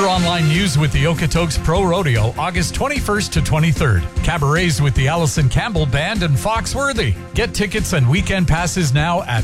River Online News with the Okotoks Pro Rodeo, August 21st to 23rd. Cabarets with the Allison Campbell Band and Foxworthy. Get tickets and weekend passes now at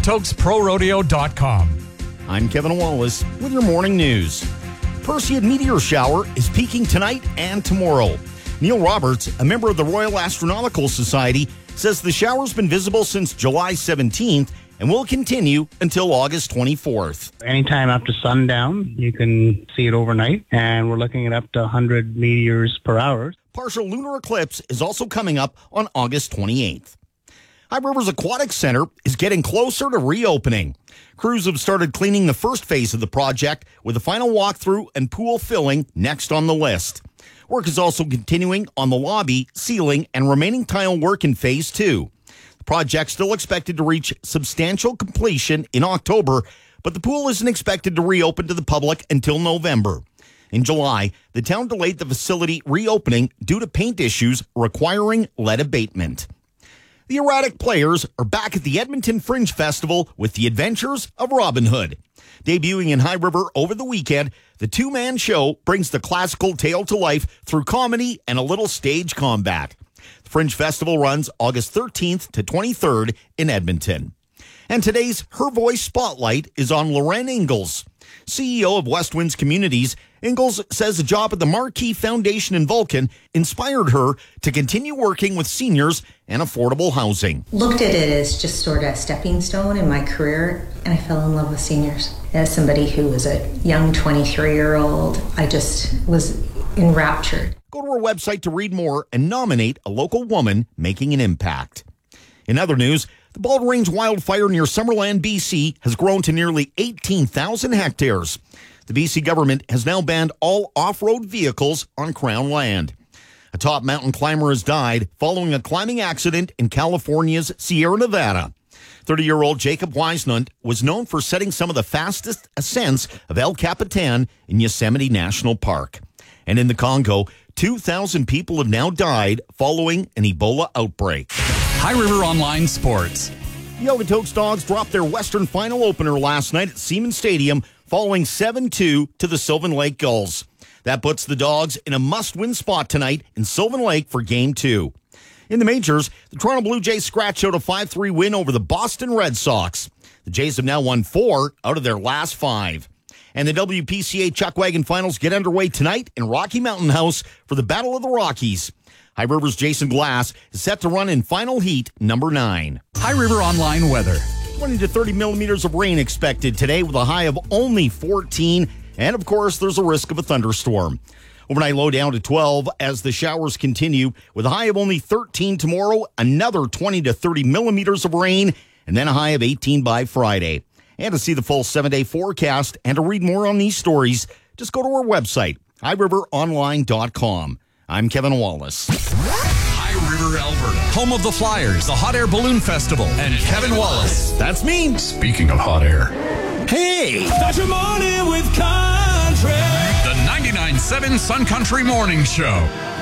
okotoksprodeo.com. I'm Kevin Wallace with your morning news. Perseid meteor shower is peaking tonight and tomorrow. Neil Roberts, a member of the Royal Astronomical Society, says the shower's been visible since July 17th and will continue until August 24th. Anytime after sundown, you can see it overnight, and we're looking at up to 100 meteors per hour. Partial lunar eclipse is also coming up on August 28th. High Rivers Aquatic Center is getting closer to reopening. Crews have started cleaning the first phase of the project, with the final walkthrough and pool filling next on the list. Work is also continuing on the lobby, ceiling, and remaining tile work in phase 2. The project's still expected to reach substantial completion in October, but the pool isn't expected to reopen to the public until November. In July, the town delayed the facility reopening due to paint issues requiring lead abatement. The Erratic Players are back at the Edmonton Fringe Festival with the Adventures of Robin Hood. Debuting in High River over the weekend, the two-man show brings the classical tale to life through comedy and a little stage combat. The Fringe Festival runs August 13th to 23rd in Edmonton. And today's Her Voice Spotlight is on Lorraine Ingalls. CEO of West Winds Communities, Ingalls says a job at the Marquee Foundation in Vulcan inspired her to continue working with seniors and affordable housing. Looked at it as just sort of a stepping stone in my career, and I fell in love with seniors. As somebody who was a young 23-year-old, I just was enraptured. Go to our website to read more and nominate a local woman making an impact. In other news, the Bald Range wildfire near Summerland, BC has grown to nearly 18,000 hectares. The BC government has now banned all off-road vehicles on Crown land. A top mountain climber has died following a climbing accident in California's Sierra Nevada. 30-year-old Jacob Weisnund was known for setting some of the fastest ascents of El Capitan in Yosemite National Park. And in the Congo, 2,000 people have now died following an Ebola outbreak. High River Online Sports. The Okotoks Dogs dropped their Western Final opener last night at Siemens Stadium, following 7-2 to the Sylvan Lake Gulls. That puts the Dogs in a must-win spot tonight in Sylvan Lake for Game 2. In the majors, the Toronto Blue Jays scratched out a 5-3 win over the Boston Red Sox. The Jays have now won 4 out of their last 5. And the WPCA Chuckwagon Finals get underway tonight in Rocky Mountain House for the Battle of the Rockies. High River's Jason Glass is set to run in final heat number 9. High River Online weather. 20 to 30 millimeters of rain expected today with a high of only 14. And, of course, there's a risk of a thunderstorm. Overnight low down to 12 as the showers continue with a high of only 13 tomorrow, another 20 to 30 millimeters of rain, and then a high of 18 by Friday. And to see the full 7-day forecast and to read more on these stories, just go to our website, highriveronline.com. I'm Kevin Wallace. High River, Alberta, home of the Flyers, the Hot Air Balloon Festival, and Kevin Wallace. That's me. Speaking of hot air. Hey! Start your morning with country. The 99.7 Sun Country Morning Show.